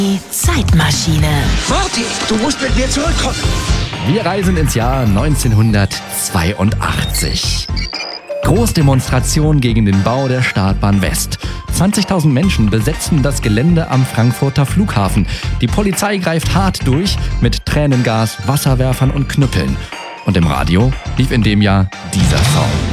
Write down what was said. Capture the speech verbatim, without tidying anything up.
Die Zeitmaschine. Marty, du musst mit mir zurückkommen. Wir reisen ins Jahr neunzehnhundertzweiundachtzig. Großdemonstration gegen den Bau der Startbahn West. zwanzigtausend Menschen besetzen das Gelände am Frankfurter Flughafen. Die Polizei greift hart durch mit Tränengas, Wasserwerfern und Knüppeln. Und im Radio lief in dem Jahr dieser Song.